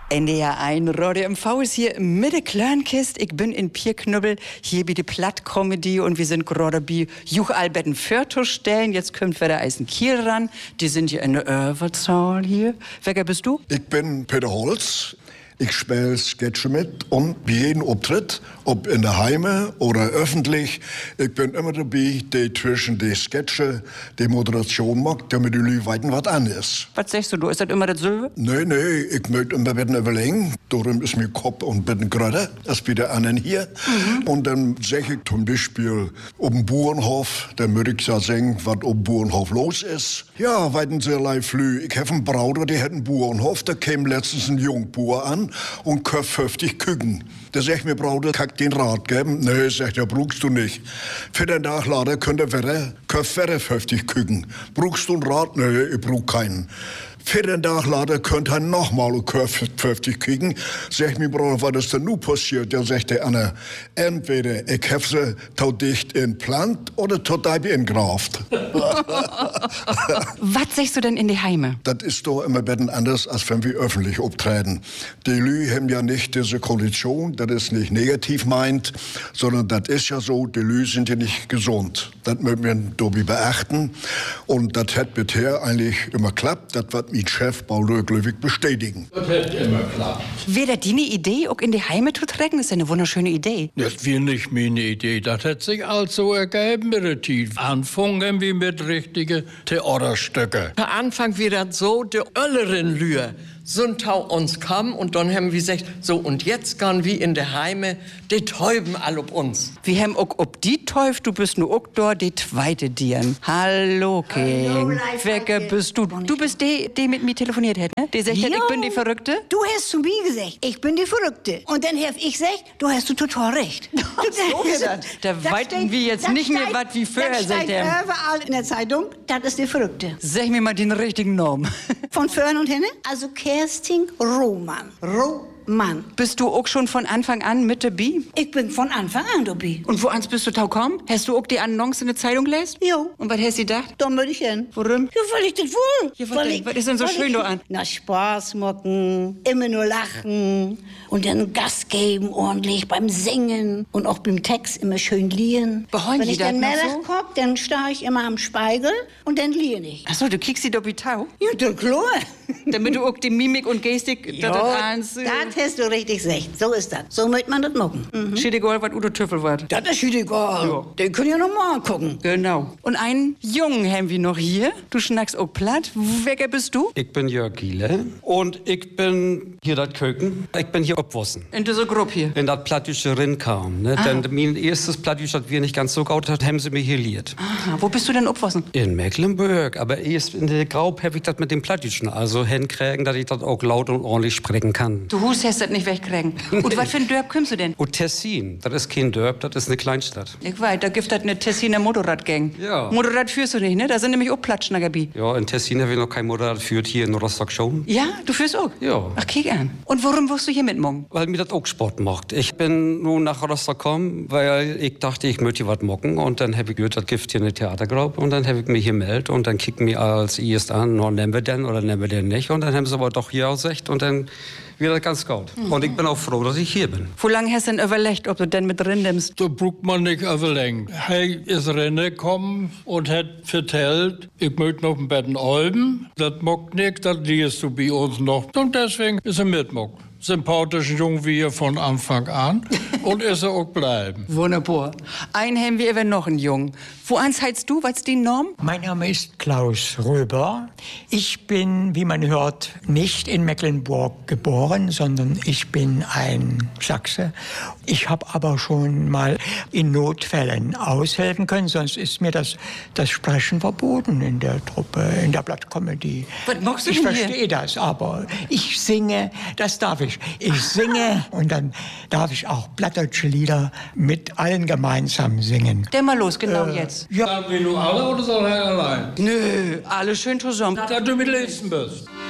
NDR1 Radio MV ist hier mit der Klörnkist. Ich bin in Pierknüppel, hier bei der Plattkomödie und wir sind gerade bei Juch Alberten Förto stellen. Jetzt kommt wieder Eisen Kiel ran. Die sind hier in der Überzahl hier. Wer bist du? Ich bin Peter Holz. Ich spiele Sketche mit und bei jedem Auftritt, ob in der Heime oder öffentlich, ich bin immer dabei, die zwischen die Sketche, die Moderation macht, damit die Leute weiten, was an ist. Was sagst du? Ist das immer dasselbe? Nee, ich möchte immer ein überlegen. Darum ist mir Kopf und bisschen gerade, als bei der anderen hier. Und dann sag ich zum Beispiel, auf dem Bauernhof, dann würde ich ja sagen, was auf dem Bauernhof los ist. Ja, weiten sehr leid flü. Ich habe einen Bruder, der hat einen Bauernhof, da kam letztens ein Jungbauer an und kauft 50 Küken. Da sagt mir Bruder, kann ich den Rat geben? Nee, sagt er, brauchst du nicht. Für den Nachlader könnt ihr wieder, kauft wieder 50 Küken. Brauchst du einen Rat? Nee, ich brauch keinen. Für den Nachlader könnt ihr nochmal 50 kriegen. Sagt mir Bruder, was ist denn nun passiert? Ja, sagt der Anna, entweder ich hab sie tau dicht in Plant oder tau deib in Graft. Was sagst du denn in die Heime? Das ist doch immer ein bisschen anders, als wenn wir öffentlich auftreten. Die Lü haben ja nicht diese Kondition, das ist nicht negativ meint, sondern das ist ja so, die Lü sind ja nicht gesund. Das müssen wir dabei beachten. Und das hat bisher eigentlich immer klappt. Das wird mein Chef Paul Röglewig bestätigen. Das hat immer klappt. Wäre das die Idee, auch in die Heime zu trecken? Das ist eine wunderschöne Idee. Das wäre nicht meine Idee. Das hat sich also ergeben mit der Zeit. Anfangen wir mit richtigen Theaterstücke. Am Anfang war das so, die Ölleren Lühr sind tau uns kommen und dann haben wir gesagt, so und jetzt gehen wir in der Heime, die täuben all ob uns. Wir haben auch ob die Teuf, du bist nur auch dort, die zweite Dirn. Hallo, King. Wer bist du? Du bist die mit mir telefoniert hat, ne? Die sagt, ich bin die Verrückte? Du hast zu mir gesagt, ich bin die Verrückte. Und dann hab ich gesagt, du hast du total recht. So ist das. Da weiten wir jetzt nicht mehr, was wie vorher sagt. Das steht er. überall in der Zeitung, das ist die Verrückte. Sag mir mal den richtigen Namen. Von vorn und hinne? Also Kerstin Roman. Roman. Bist du auch schon von Anfang an mit dabei? Ich bin von Anfang an dabei. Und woans bist du tau komm? Hast du auch die Annonce in der Zeitung lest? Jo. Und was hast du gedacht? Da möchte ich hin. Warum? Ja, weil ich das will. Ja, was ist denn so schön da an? Na, Spaß machen, immer nur lachen und dann Gas geben ordentlich beim Singen und auch beim Text immer schön liehen. Beheuen Wenn die ich das dann noch Melch so? koch, dann starr ich immer am Spiegel und dann liehen ich. Ach so, du kriegst die doppelt tau? Ja, der klar. Damit du auch die Mimik und Gestik, das eins... Das hast du richtig gesagt. So ist das. So möchte man das machen. Schiedegold, was Udo Tüffel war. Das ist egal. Ja. Den können ja noch mal angucken. Genau. Und einen Jungen haben wir noch hier. Du schnackst auch platt. Wer bist du? Ich bin Jörg Giele und ich bin hier das Köken. Ich bin hier abgewassen. In dieser Gruppe hier. Wenn das Plattdüsche rinkam, ne? Denn mein erstes Plattdüsch, das wir nicht ganz so gaut hat, haben sie mir hier liert. Aha. Wo bist du denn abgewassen? In Mecklenburg. Aber erst in der Graub habe ich das mit dem Plattdüschen. Also hinkriegen, dass ich das auch laut und ordentlich sprechen kann. Du hast das nicht wegkriegen. Und was für ein Dörp kommst du denn? Und Tessin, das ist kein Dörp, das ist eine Kleinstadt. Ich weiß, da gibt es eine Tessiner Motorradgang. Ja. Motorrad führst du nicht, ne? Da sind nämlich auch Platschnager bei. Ja, in Tessin habe ich noch kein Motorrad geführt, hier in Rostock schon. Ja, du führst auch? Ja. Ach, kick an. Und warum wirst du hier mitmachen? Weil mir das auch Sport macht. Ich bin nun nach Rostock gekommen, weil ich dachte, ich möchte was mocken. Und dann habe ich gehört, das gibt hier eine Theatergruppe. Und dann habe ich mich hier gemeldet. Und dann kicken mir als erst an, nehmen wir den oder nehmen wir den nicht. Und dann haben sie aber doch hier gesagt. Und dann wird das ganz gut. Und ich bin auch froh, dass ich hier bin. Wo lange hast du denn überlegt, ob du denn mit drin nimmst? Da braucht man nicht überlegen. Er ist reingekommen und hat vertellt, ich möchte noch ein bisschen üben. Das mag nicht, das liest du bei uns noch. Und deswegen ist er mitmachen. Sympathischen Jungen wie er von Anfang an und ist er auch bleiben. Wunderbar. Einen haben wir eben noch einen Jungen. Woans heißt du? Was ist die Norm? Mein Name ist Klaus Röber. Ich bin, wie man hört, nicht in Mecklenburg geboren, sondern ich bin ein Sachse. Ich habe aber schon mal in Notfällen aushelfen können, sonst ist mir das Sprechen verboten in der Truppe, in der Blattkomödie. Was machst du Ich denn hier? verstehe das, aber ich singe, das darf ich. Ich singe und dann darf ich auch plattdeutsche Lieder mit allen gemeinsam singen. Der mal los, genau jetzt. Ja. Sagen wir nur alle oder soll er allein? Nö, alle schön zusammen. Dass du mit Lesen bist.